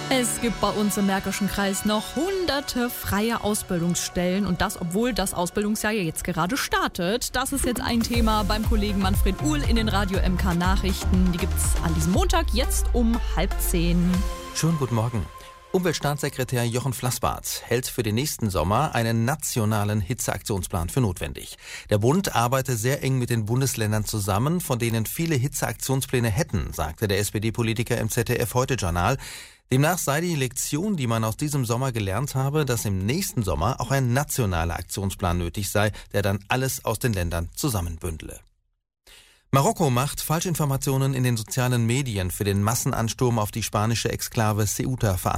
Es gibt bei uns im Märkischen Kreis noch hunderte freie Ausbildungsstellen und das, obwohl das Ausbildungsjahr ja jetzt gerade startet. Das ist jetzt ein Thema beim Kollegen Manfred Uhl in den Radio MK Nachrichten. Die gibt's an diesem Montag jetzt um 9:30. Schönen guten Morgen. Umweltstaatssekretär Jochen Flassbart hält für den nächsten Sommer einen nationalen Hitzeaktionsplan für notwendig. Der Bund arbeite sehr eng mit den Bundesländern zusammen, von denen viele Hitzeaktionspläne hätten, sagte der SPD-Politiker im ZDF-Heute-Journal. Demnach sei die Lektion, die man aus diesem Sommer gelernt habe, dass im nächsten Sommer auch ein nationaler Aktionsplan nötig sei, der dann alles aus den Ländern zusammenbündele. Marokko macht Falschinformationen in den sozialen Medien für den Massenansturm auf die spanische Exklave Ceuta verantwortlich.